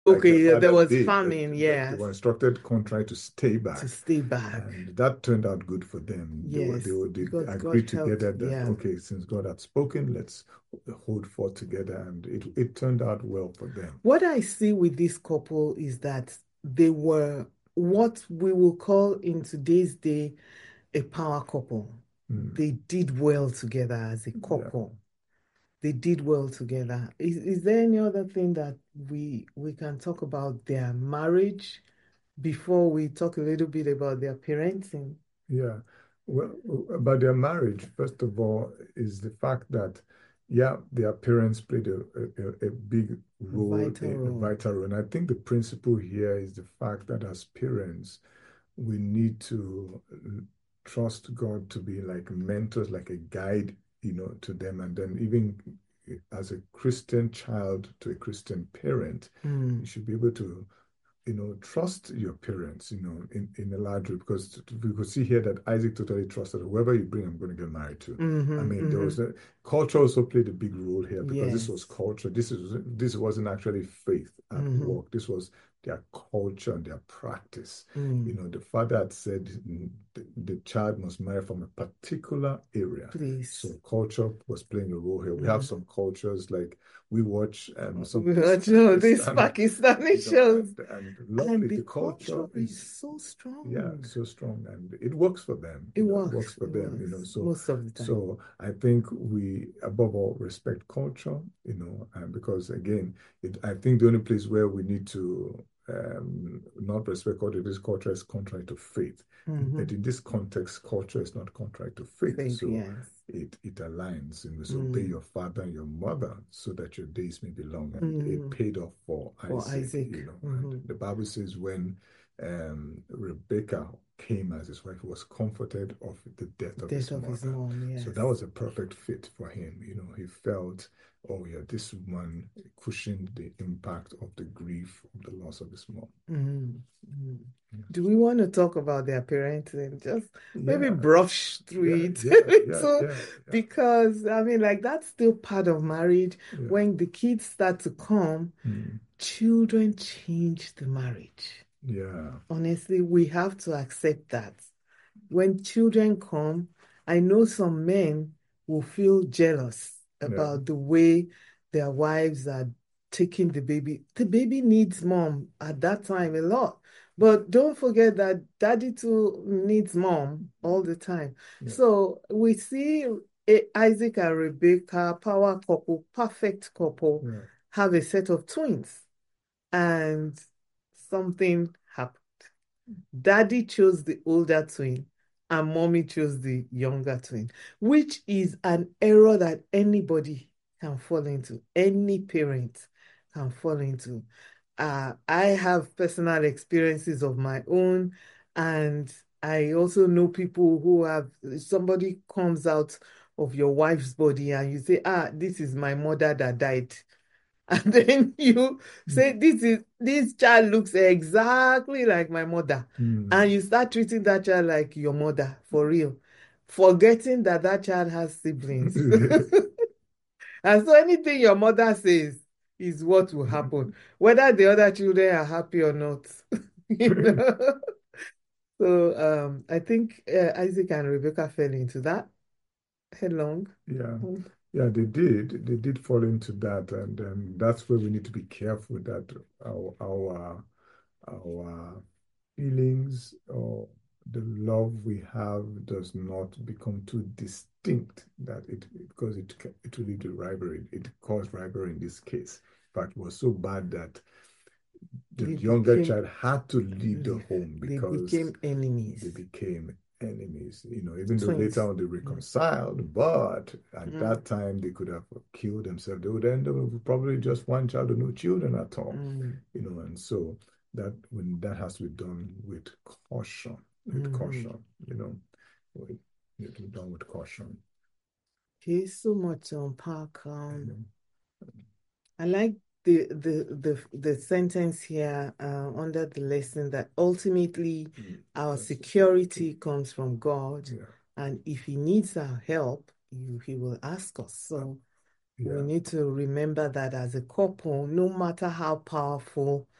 like their Okay, yeah, there father was did. famine, They yes, were instructed contrary to stay to back. stay back. And that turned out good for them. Yes, They because God agreed helped. together that, Yeah. okay, since God had spoken, let's hold forth together. And it turned out well for them. What I see with this couple is that they were what we will call in today's day a power couple. Mm, They did well together as a yeah. couple. They did well together. Is there any other thing that we can talk about their marriage before we talk a little bit about their parenting? Yeah. Well, about their marriage, first of all, is the fact that, yeah, their parents played a big role, Vital a role. vital role. And I think the principle here is the fact that as parents, we need to trust God to be like mentors, like a guide, to them. And then even as a Christian child to a Christian parent, you Mm, should be able to trust your parents, in a large way, because we could see here that Isaac totally trusted whoever you bring, I'm going to get married to. I mm-hmm, mean, there mm-hmm. was a culture also played a big role here because this was Yes. culture. This wasn't actually faith at Mm-hmm, work. This was their culture and their practice. mm. The father had said the child must marry from a particular area. Please. So culture was playing a role here. We have Mm-hmm. some cultures like we watch some But you know, these Pakistani Pakistani shows, and and lovely. the The culture culture is is, so yeah, strong. so strong, and it works for them. It It works works. for It them. works So most of the time. so I think we above all respect culture. And because again, I think the only place where we need to not respect culture, this culture is contrary to faith. Mm-hmm. But in this context, culture is not contrary to faith. Faith, So yes. it aligns. So obey Mm. your father and your mother so that your days may be long. And it Mm. paid off for For Isaac, Isaac. And Mm-hmm. the Bible says when Rebecca came as his wife, he was comforted of the death of Death his of his mother. mom, So yes. that was a perfect fit for him. He felt, oh yeah, this woman cushioned the impact of the grief of the loss of his mom. Mm. Mm. Yeah. Do we want to talk about their parenting? Just maybe Yeah, brush through yeah, it yeah, a yeah, little, yeah, yeah, because I mean, like that's still part of marriage. yeah. When the kids start to come, Mm, children change the marriage. yeah, Honestly, we have to accept that. When children come, I know some men will feel jealous yeah. about the way their wives are taking the baby. The baby needs mom at that time a lot. But don't forget that daddy too needs mom all the time. Yeah. So we see Isaac and Rebecca, power couple, perfect couple, Yeah. have a set of twins, and something happened. Daddy chose the older twin and mommy chose the younger twin, which is an error that anybody can fall into, any parent can fall into. I have personal experiences of my own, and I also know people who have somebody comes out of your wife's body and you say, this is my mother that died. And then you say, Mm. this child looks exactly like my mother. And Mm. you start treating that child like your mother for real, forgetting that that child has siblings. And so anything your mother says is what will happen, whether the other children are happy or not. You know? So I think Isaac and Rebecca fell into that headlong. Yeah, yeah, they did. They did fall into that, and that's where we need to be careful that our feelings or the love we have does not become too distinct. That because it will lead to rivalry. It caused rivalry in this case. In fact, it was so bad that the They younger became child had to leave the home they because became enemies, they became enemies, even though later twins. on they Mm. reconciled, but at Mm. that time they could have killed themselves. They would end up with probably just one child or no children at all, Mm. and so that when that has to be done with Mhm. caution, it need to be done with caution. Okay, so much to unpack. Mhm. I like the sentence here under the lesson that ultimately Mm. our That's security comes from God, yeah, and if He needs our help, He will ask us. So we yeah, need to remember that as a couple, no matter how powerful